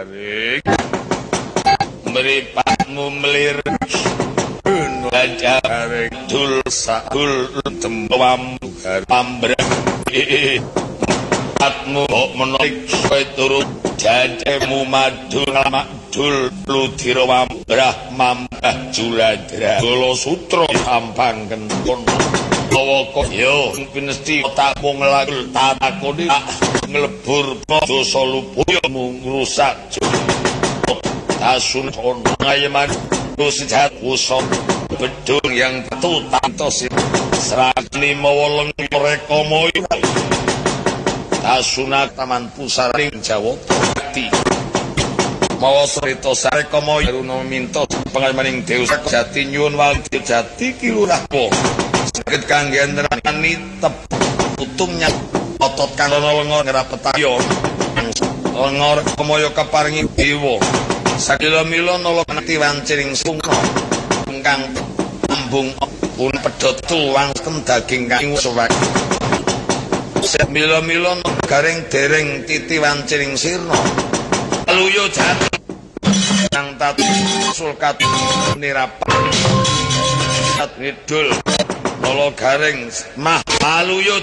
garing mripatmu melir garing dul sakul tembam pambrang atmu menik kowe turu jademu madul makdul ludira wambrah juladra golo sutra sampang kenton awaka yo pinesti tak mung lakul takoni nglebur dosa luput mung rusak tasun ngayeman sejat usop bedung yang tutantos serani mawoleng mereka moy tasunak taman pusaring jawati mawa cerita sareka moy runo mintos pangamaning deus jati nyuwun wali jati kilurah po sakit kangge nderani tep utumnya otot kang lenga ngrapetayo lenga kemoyo kaparingi dewa sakila-mila nala nati wanciring sungna ingkang ambung pun pedhot tuwang daging kang suwek mila-mila garing dereng titi wanciring sirna aluyo jati nang tatu sulkat nirapan ngidul nala garing mah aluyo